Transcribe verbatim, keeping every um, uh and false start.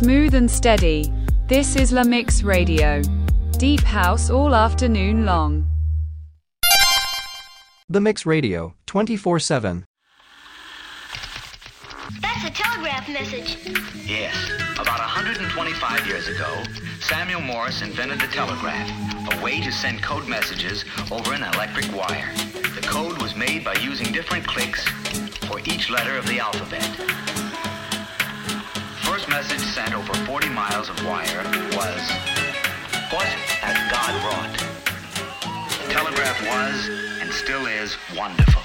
Smooth and steady. This is La Mix Radio. Deep house all afternoon long. The Mix Radio, twenty-four seven. That's a telegraph message. Yes. About one hundred twenty-five years ago, Samuel Morse invented the telegraph, a way to send code messages over an electric wire. The code was made by using different clicks for each letter of the alphabet. First message sent over forty miles of wire was, "What has God wrought?" The telegraph was, and still is, wonderful.